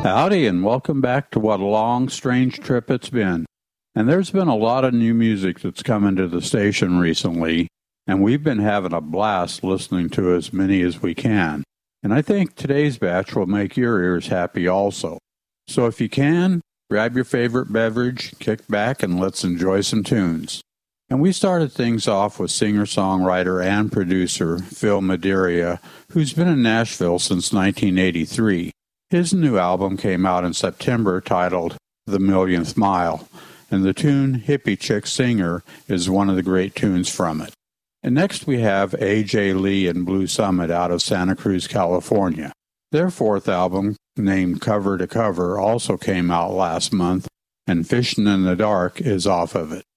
Howdy, and welcome back to what a long, strange trip it's been. And there's been a lot of new music that's come into the station recently, and we've been having a blast listening to as many as we can. And I think today's batch will make your ears happy also. So if you can, grab your favorite beverage, kick back, and let's enjoy some tunes. And we started things off with singer-songwriter and producer Phil Madeira, who's been in Nashville since 1983. His new album came out in September titled The Millionth Mile, and the tune Hippie Chick Singer is one of the great tunes from it. And next we have A.J. Lee and Blue Summit out of Santa Cruz, California. Their fourth album, named Cover to Cover, also came out last month, and Fishin' in the Dark is off of it.